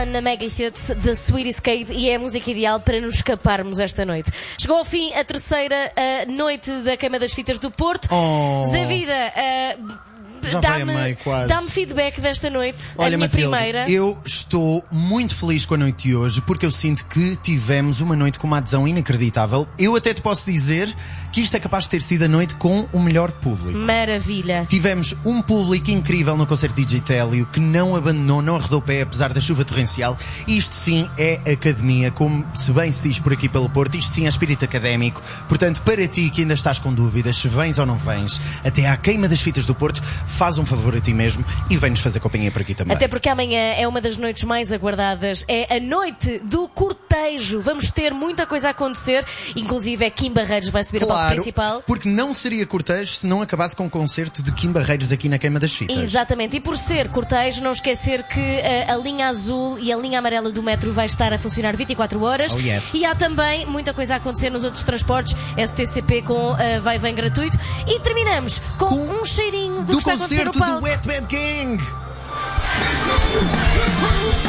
Na Mega Hits The Sweet Escape, e é a música ideal para nos escaparmos esta noite. Chegou ao fim a terceira noite da Queima das Fitas do Porto. Zé Vida, dá-me feedback desta noite. Olha, a minha Matilde, primeira. eu estou muito feliz com a noite de hoje, porque eu sinto que tivemos uma noite com uma adesão inacreditável. Eu até te posso dizer que isto é capaz de ter sido a noite com o melhor público. Maravilha. Tivemos um público incrível no concerto de DJ Télio, que não abandonou, não arredou pé, apesar da chuva torrencial. Isto sim é academia, como se bem se diz por aqui pelo Porto. Isto sim é espírito académico. Portanto, para ti que ainda estás com dúvidas se vens ou não vens até à Queima das Fitas do Porto, faz um favor a ti mesmo e vem-nos fazer companhia por aqui também. Até porque amanhã é uma das noites mais aguardadas. É a noite do cortejo. Vamos ter muita coisa a acontecer. Inclusive Kim Barreiros vai subir a palco principal. Porque não seria cortejo se não acabasse com um concerto de Kim Barreiros aqui na Queima das Fitas. Exatamente. E por ser cortejo, não esquecer que a linha azul e a linha amarela do metro vai estar a funcionar 24 horas. Oh, yes. E há também muita coisa a acontecer nos outros transportes. STCP com vai vem gratuito. E terminamos com um cheirinho do que está a acontecer no palco. Do Wet Bad Gang.